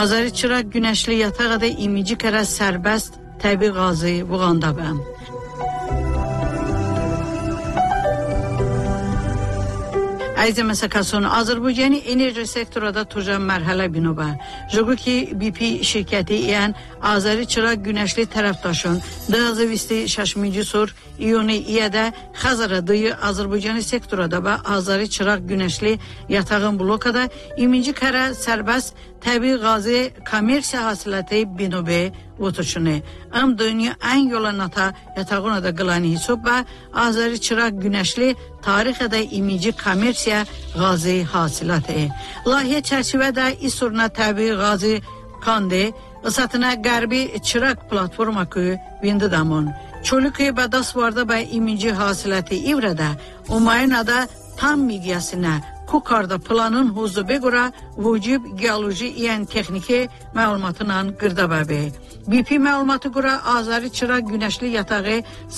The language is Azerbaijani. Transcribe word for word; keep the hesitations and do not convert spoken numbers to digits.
Azeri Çıraq günəşli yatağı da imici kərə sərbəst təbii qazı buğanda bəm. Ayrıca məsələn, Azərbaycanı enerji sektorunda tujan mərhələ binoba. Jogu ki B P şirkəti yəni Azeri Çıraq günəşli tərəfdaşın dağıvisti şaşmıcı sur iyonu iyədə Xəzərədəyi Azərbaycanı sektorunda və Azeri Çıraq günəşli yatağın blokada iminci kərə sərbəst təbii qazı kommersiya hasilatı binobe otuçunu. Am dünya en yola nata yatağına da qılani hesab və Azeri Çıraq günəşli tarixədə imici kommersiya qazı hasilatı. Layihə çərçivədə İSURNA təbii qazı kandı satına Qərbi Çıraq platforma ki vindidamon. Çoluki və dasvarda və imici hasilatı ivrədə umayınada tam miqyasına Kukarda planın huzube göre vücub geoloji yani texniki məlumatla qırda bəbi. B P məlumatı göre Azeri Çıraq günəşli yatağı